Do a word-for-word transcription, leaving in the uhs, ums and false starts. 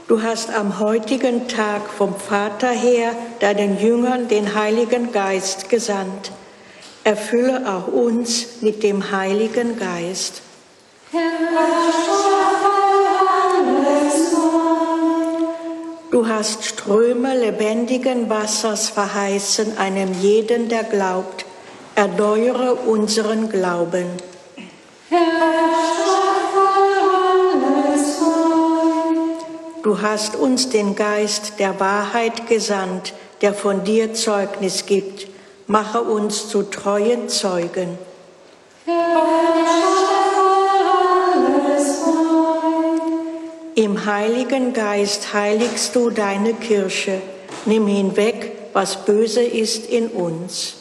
Du hast am heutigen Tag vom Vater her deinen Jüngern den Heiligen Geist gesandt. Erfülle auch uns mit dem Heiligen Geist. Du hast Ströme lebendigen Wassers verheißen einem jeden, der glaubt. Erneuere unseren Glauben. Du hast uns den Geist der Wahrheit gesandt, der von dir Zeugnis gibt. Mache uns zu treuen Zeugen. Im Heiligen Geist heiligst du deine Kirche. Nimm hinweg, was böse ist in uns.